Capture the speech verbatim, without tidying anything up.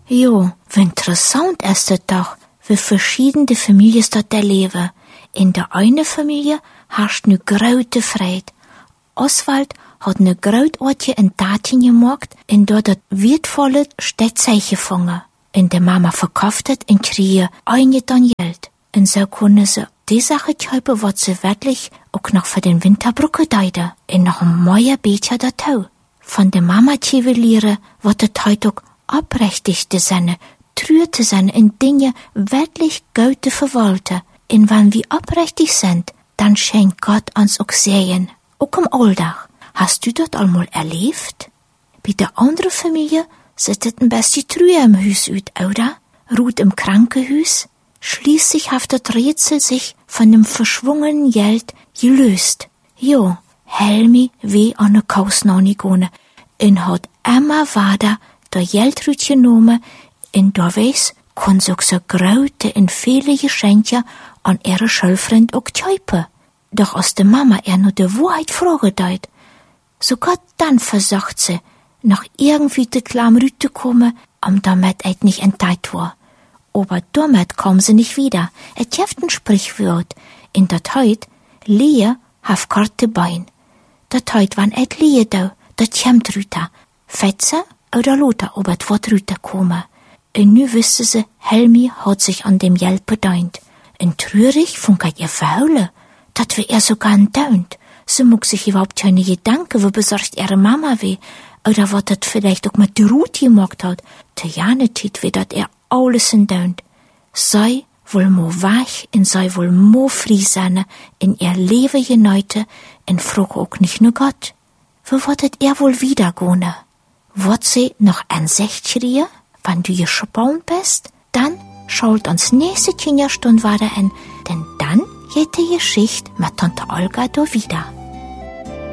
Jo, wie interessant ist es doch, wie verschiedene Familien dort erleben. In der einen Familie herrscht ne grote Freude. Oswald hat ne groot Ortje in Daten gemacht, in der das wertvolle Städtzeichen gefangen. In der Mama verkauft het und kriege einige dann Geld. Und so können sie die Sache kaufen, was sie wirklich auch noch für den Winter brauchen deide. Und noch ein mooie Becher dazu. Von der Mama juwelieren, wird es heute auch abrechtig zu sein, treu zu sein in Dinge wirklich gute verwalten. Und wenn wir abrechtig sind, dann schenkt Gott uns auch Segen. Auch im Alltag. Hast du das einmal erlebt? Bei der anderen Familie sieht es ein bisschen trüher im Haus aus, oder? Ruht im Krankenhaus. Schließlich hat das Rätsel sich von dem verschwungenen Geld gelöst. Jo, Helmi wie an ne Kausnani gone und hat immer weiter der Geld genommen und da weiß, kann sie auch so grote und viele Geschenke an ihre Schulfreund auch kaufen. Doch aus der Mama er nur die Wahrheit fragen deut. Sogar dann versucht sie, noch irgendwie de Klam rüt zu kommen, um damit et nicht entdeiht war. Aber damit kam sie nicht wieder. Et gibt ein Sprichwort. In dat Heut, Lehe haf karte Bein. Dat Heut wann et Lehe da, dat kämmt rüter. Fetze oder Lothar, ob et wat rüter komme. Und nu wüsste sie, Helmi hat sich an dem Geld bedient. Und trürig funkert ihr Verhaule. Dat wär er sogar entdaunt. Sie mag sich überhaupt keine Gedanken, wo besorgt ihre Mama weh. Oder wat dat vielleicht auch mit der Ruth gemacht hat. Der Janetit wie dat er alles entdaunt. Sei wohl mo wach und sei wohl mo frie sein in ihr Leben geneute und frag auch nicht nur Gott. Wo wird er wohl wieder gehen? Wird sie noch an sich schrie, wenn du gespannt bist? Dann schaut uns nächste Kinderstunde weiter an, denn dann geht die Geschichte mit Tante Olga da wieder.